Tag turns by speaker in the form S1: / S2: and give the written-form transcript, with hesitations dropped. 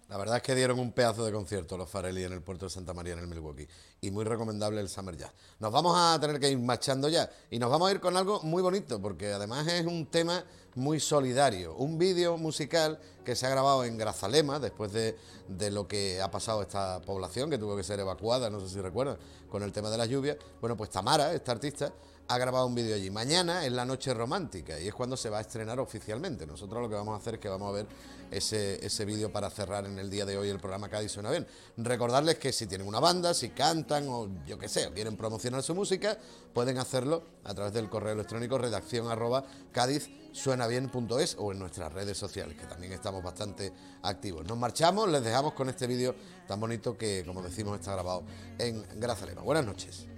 S1: La verdad es que dieron un pedazo de concierto los Farelli en el puerto de Santa María, en el Milwaukee. Y muy recomendable el Summer Jazz. Nos vamos a tener que ir marchando ya. Y nos vamos a ir con algo muy bonito, porque además es un tema muy solidario. Un vídeo musical que se ha grabado en Grazalema, después de lo que ha pasado esta población, que tuvo que ser evacuada, no sé si recuerdan, con el tema de las lluvias. Bueno, pues Tamara, esta artista, ha grabado un vídeo allí. Mañana es la noche romántica y es cuando se va a estrenar oficialmente. Nosotros lo que vamos a hacer es que vamos a ver ese vídeo para cerrar en el día de hoy el programa Cádiz Suena Bien. Recordarles que si tienen una banda, si cantan o yo qué sé, o quieren promocionar su música, pueden hacerlo a través del correo electrónico redacción@cadizsuenabien.es o en nuestras redes sociales, que también estamos bastante activos. Nos marchamos, les dejamos con este vídeo tan bonito que, como decimos, está grabado en Grazalema. Buenas noches.